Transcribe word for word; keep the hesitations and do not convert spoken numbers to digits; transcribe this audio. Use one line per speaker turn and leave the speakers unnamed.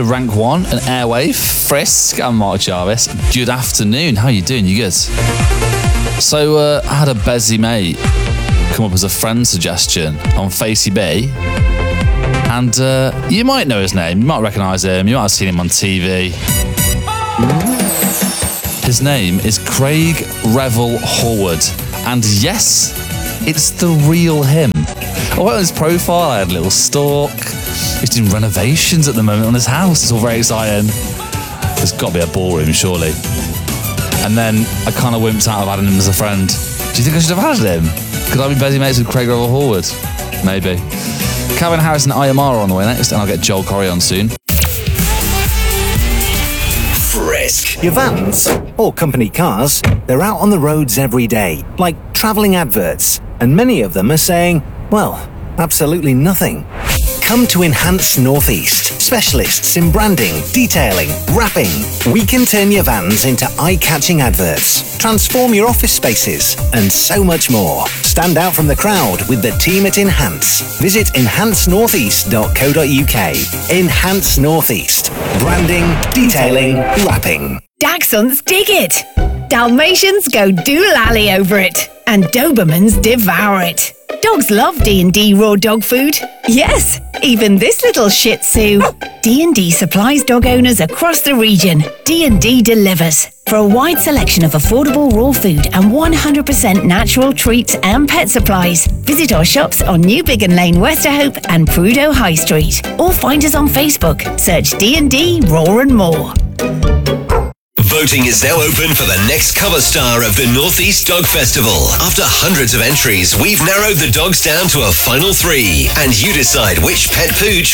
of Rank One and Airwave, Frisk. I'm Mark Jarvis. Good afternoon. How you doing? You good? So uh, I had a busy mate come up as a friend suggestion on Facey B. And uh, you might know his name. You might recognise him. You might have seen him on T V. His name is Craig Revel Horwood. And yes, it's the real him. I went on his profile, I had a little stalk. He's doing renovations at the moment on his house. It's all very exciting. There's got to be a ballroom, surely. And then I kind of wimped out of adding him as a friend. Do you think I should have added him? Could I be busy mates with Craig Revel Horwood? Maybe. Calvin Harris and I M R are on the way next, and I'll get Joel Corey on soon.
Frisk. Your vans, or company cars, they're out on the roads every day, like travelling adverts, and many of them are saying, well, absolutely nothing. Come to Enhance Northeast, specialists in branding, detailing, wrapping. We can turn your vans into eye-catching adverts, transform your office spaces, and so much more. Stand out from the crowd with the team at Enhance. Visit enhance northeast dot co dot uk. Enhance Northeast. Branding, detailing, wrapping.
Dachshunds dig it. Dalmatians go doolally over it. And Dobermans devour it. Dogs love D and D raw dog food. Yes, even this little Shih Tzu. D and D supplies dog owners across the region. D and D delivers. For a wide selection of affordable raw food and one hundred percent natural treats and pet supplies, visit our shops on New Biggin Lane, Westerhope and Prudo High Street. Or find us on Facebook. Search D and D Raw and More.
Voting is now open for the next cover star of the Northeast Dog Festival. After hundreds of entries, we've narrowed the dogs down to a final three. And you decide which pet food